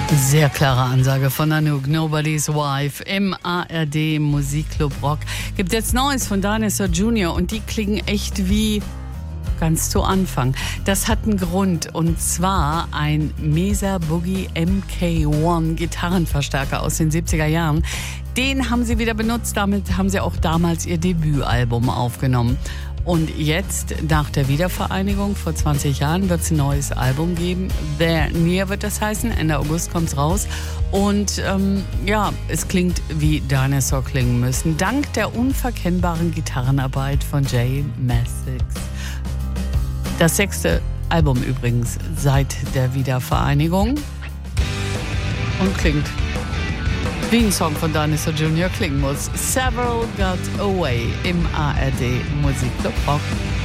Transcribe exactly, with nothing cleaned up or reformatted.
Sehr klare Ansage von Anouk, Nobody's Wife im A R D Musikclub Rock. Gibt jetzt Neues von Dinosaur Junior und die klingen echt wie ganz zu Anfang. Das hat einen Grund und zwar ein Mesa Boogie M K eins Gitarrenverstärker aus den siebziger Jahren. Den haben sie wieder benutzt, damit haben sie auch damals ihr Debütalbum aufgenommen. Und jetzt, nach der Wiedervereinigung vor zwanzig Jahren, wird es ein neues Album geben. There Near wird das heißen. Ende August kommt es raus. Und ähm, ja, es klingt wie Dinosaur klingen müssen. Dank der unverkennbaren Gitarrenarbeit von Jay Massix. Das sechste Album übrigens seit der Wiedervereinigung. Und klingt wie ein Song von Dinosaur Junior klingen muss. Several Got Away im A R D Musikclub Rock.